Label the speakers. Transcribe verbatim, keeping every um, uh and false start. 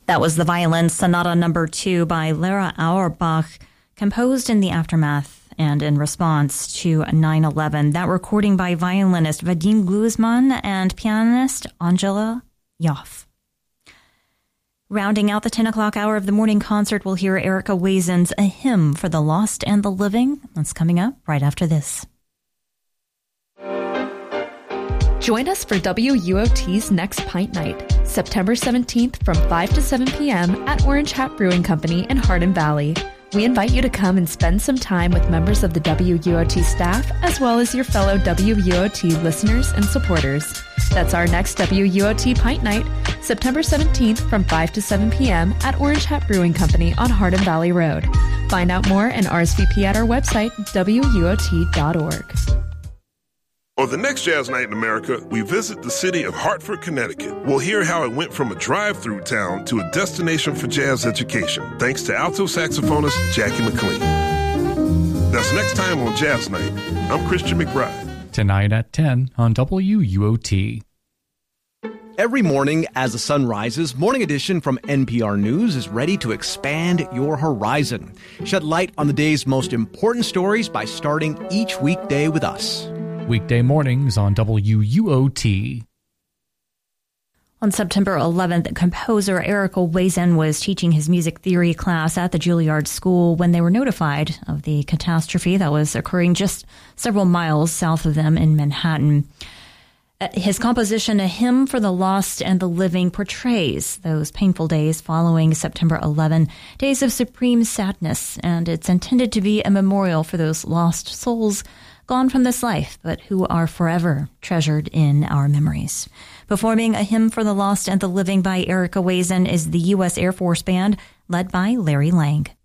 Speaker 1: That was the Violin Sonata Number Two by Lara Auerbach, composed in the aftermath and in response to nine eleven. That recording by violinist Vadim Guzman and pianist Angela Yoff. Rounding out the ten o'clock hour of the morning concert, we'll hear Erica Wazen's A Hymn for the Lost and the Living. That's coming up right after this.
Speaker 2: Join us for W U O T's Next Pint Night, September seventeenth from five to seven p.m. at Orange Hat Brewing Company in Hardin Valley. We invite you to come and spend some time with members of the W U O T staff, as well as your fellow W U O T listeners and supporters. That's our next W U O T Pint Night, September seventeenth from five to seven p.m. at Orange Hat Brewing Company on Hardin Valley Road. Find out more and R S V P at our website, W U O T dot org.
Speaker 3: On the next Jazz Night in America, we visit the city of Hartford, Connecticut. We'll hear how it went from a drive-through town to a destination for jazz education, thanks to alto saxophonist Jackie McLean. That's next time on Jazz Night. I'm Christian McBride.
Speaker 4: Tonight at ten on W U O T.
Speaker 5: Every morning as the sun rises, Morning Edition from N P R News is ready to expand your horizon. Shed light on the day's most important stories by starting each weekday with us.
Speaker 4: Weekday mornings on W U O T.
Speaker 1: On September eleventh, composer Erica Wazen was teaching his music theory class at the Juilliard School when they were notified of the catastrophe that was occurring just several miles south of them in Manhattan. His composition, A Hymn for the Lost and the Living, portrays those painful days following September eleventh, days of supreme sadness, and it's intended to be a memorial for those lost souls gone from this life, but who are forever treasured in our memories. Performing A Hymn for the Lost and the Living by Erica Wazen is the U S Air Force Band, led by Larry Lang.